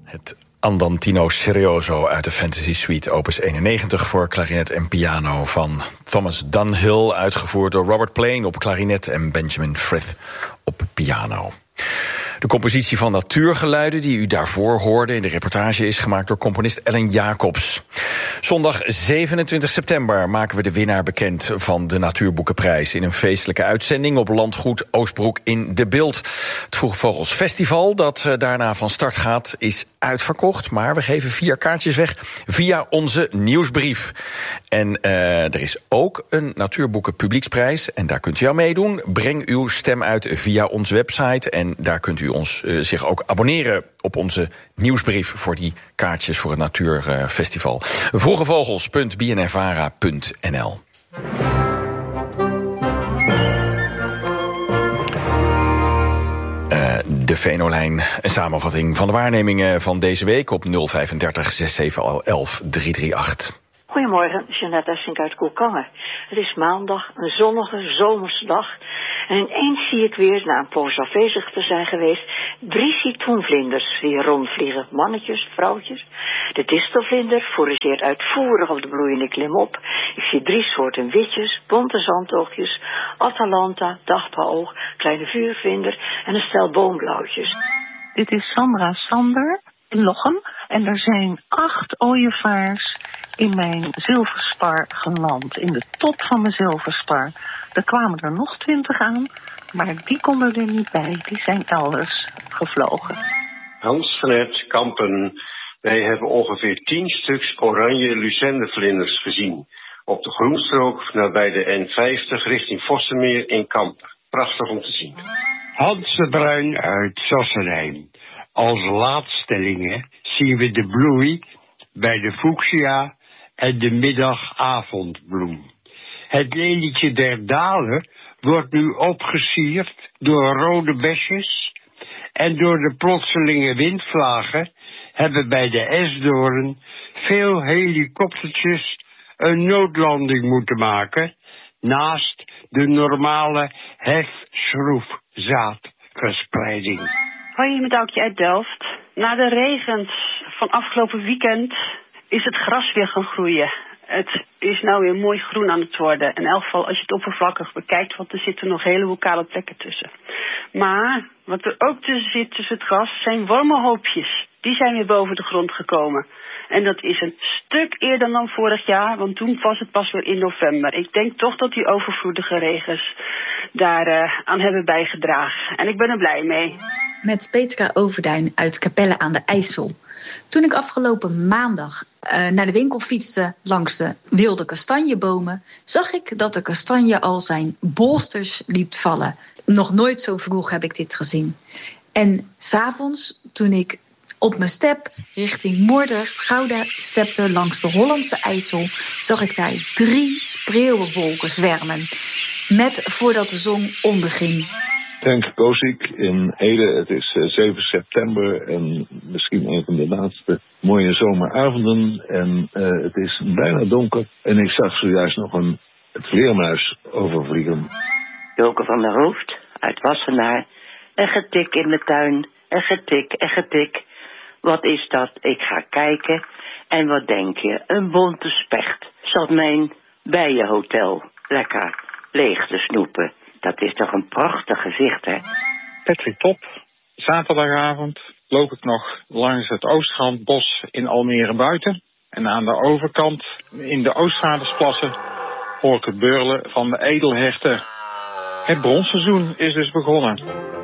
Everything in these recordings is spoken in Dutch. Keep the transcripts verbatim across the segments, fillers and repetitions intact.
Het Andantino Serioso uit de Fantasy Suite opus eenennegentig voor klarinet en piano van Thomas Dunhill, uitgevoerd door Robert Plain op klarinet en Benjamin Frith op piano. De compositie van Natuurgeluiden die u daarvoor hoorde in de reportage is gemaakt door componist Ellen Jacobs. Zondag zevenentwintig september maken we de winnaar bekend van de Natuurboekenprijs in een feestelijke uitzending op landgoed Oostbroek in De Bilt. Het Vroege Vogels Festival dat daarna van start gaat is uitverkocht, maar we geven vier kaartjes weg via onze nieuwsbrief. En uh, er is ook een Natuurboeken Publieksprijs en daar kunt u aan meedoen. Breng uw stem uit via onze website en daar kunt u ons uh, zich ook abonneren op onze nieuwsbrief voor die kaartjes voor het Natuurfestival. vroegevogels punt b n r vara punt n l. Uh, de Venolijn, een samenvatting van de waarnemingen van deze week op nul vijfendertig zes zeven elf drie drie acht. Goedemorgen, Jeanette Essink uit Koelkangen. Het is maandag, een zonnige zomerse dag. En ineens zie ik weer, na een poos afwezig te zijn geweest, drie citroenvlinders die rondvliegen. Mannetjes, vrouwtjes. De distelvlinder forageert uitvoerig op de bloeiende klimop. Ik zie drie soorten witjes, bonte zandoogjes, Atalanta, dagpaoog, kleine vuurvlinder en een stel boomblauwtjes. Dit is Sandra Sander in Lochem en er zijn acht ooievaars in mijn zilverspar geland, in de top van mijn zilverspar. Er kwamen er nog twintig aan, maar die konden er niet bij. Die zijn elders gevlogen. Hans vanuit Kampen. Wij hebben ongeveer tien stuks oranje lucendevlinders gezien. Op de groenstrook nabij de N vijftig richting Vossenmeer in Kampen. Prachtig om te zien. Hans de Bruin uit Sassenheim. Als laatstellingen zien we de bloei bij de fuchsia en de middagavondbloem. Het lelietje der dalen wordt nu opgesierd door rode besjes en door de plotselinge windvlagen hebben bij de esdoorn veel helikoptertjes een noodlanding moeten maken naast de normale hefschroefzaadverspreiding. Hoi, met Aukje uit Delft. Na de regens van afgelopen weekend is het gras weer gaan groeien. Het is nou weer mooi groen aan het worden. In elk geval als je het oppervlakkig bekijkt, want er zitten nog hele lokale plekken tussen. Maar wat er ook tussen zit, tussen het gras, zijn wormenhoopjes. Die zijn weer boven de grond gekomen. En dat is een stuk eerder dan vorig jaar, want toen was het pas weer in november. Ik denk toch dat die overvloedige regens daar uh, aan hebben bijgedragen. En ik ben er blij mee. Met Petra Overduin uit Capelle aan de IJssel. Toen ik afgelopen maandag uh, naar de winkel fietste langs de wilde kastanjebomen, zag ik dat de kastanje al zijn bolsters liet vallen. Nog nooit zo vroeg heb ik dit gezien. En 's avonds, toen ik op mijn step richting Moordrecht, Gouda stepte langs de Hollandse IJssel, zag ik daar drie spreeuwenwolken zwermen. Net voordat de zon onderging. Henk Kozik in Ede. Het is uh, zeven september en misschien een van de laatste mooie zomeravonden. En uh, het is bijna donker. En ik zag zojuist nog een vleermuis overvliegen. Joke van der Hoofd uit Wassenaar. Een getik in mijn tuin. Een getik, een getik. Wat is dat? Ik ga kijken. En wat denk je? Een bonte specht zat mijn bijenhotel lekker leeg te snoepen. Dat is toch een prachtig gezicht, hè? Patrick Top. Zaterdagavond loop ik nog langs het Oostrandbos in Almere buiten. En aan de overkant, in de Oostvaardersplassen, hoor ik het beurlen van de edelherten. Het bronseizoen is dus begonnen.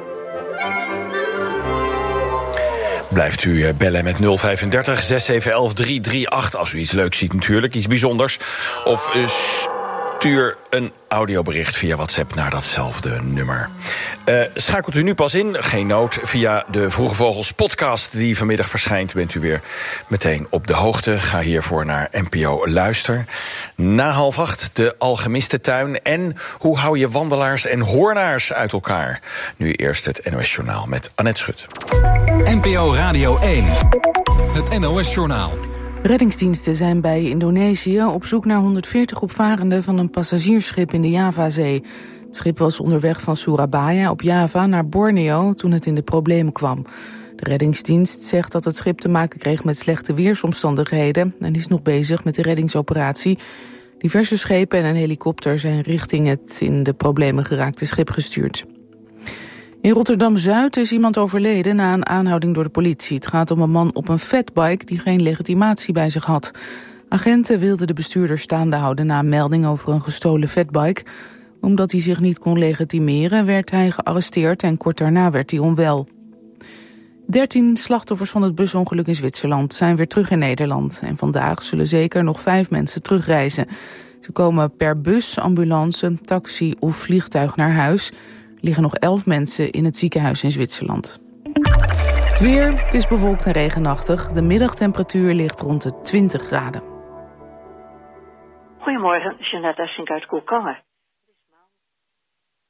Blijft u bellen met nul vijfendertig zes zeven elf drie drie acht als u iets leuks ziet natuurlijk, iets bijzonders. Of uh, stuur een audiobericht via WhatsApp naar datzelfde nummer. Uh, schakelt u nu pas in, geen nood, via de Vroege Vogels podcast die vanmiddag verschijnt, bent u weer meteen op de hoogte. Ga hiervoor naar N P O Luister. Na half acht de Alchemistentuin en hoe hou je wandelaars en hoornaars uit elkaar. Nu eerst het N O S Journaal met Annette Schut. N P O Radio één, het N O S Journaal. Reddingsdiensten zijn bij Indonesië op zoek naar honderdveertig opvarenden van een passagiersschip in de Javazee. Het schip was onderweg van Surabaya op Java naar Borneo toen het in de problemen kwam. De reddingsdienst zegt dat het schip te maken kreeg met slechte weersomstandigheden en is nog bezig met de reddingsoperatie. Diverse schepen en een helikopter zijn richting het in de problemen geraakte schip gestuurd. In Rotterdam-Zuid is iemand overleden na een aanhouding door de politie. Het gaat om een man op een fatbike die geen legitimatie bij zich had. Agenten wilden de bestuurder staande houden na een melding over een gestolen fatbike. Omdat hij zich niet kon legitimeren werd hij gearresteerd en kort daarna werd hij onwel. Dertien slachtoffers van het busongeluk in Zwitserland zijn weer terug in Nederland. En vandaag zullen zeker nog vijf mensen terugreizen. Ze komen per bus, ambulance, taxi of vliegtuig naar huis. Er liggen nog elf mensen in het ziekenhuis in Zwitserland. Het weer, het is bewolkt en regenachtig. De middagtemperatuur ligt rond de twintig graden. Goedemorgen, Jeanette Essink uit Koelkangen.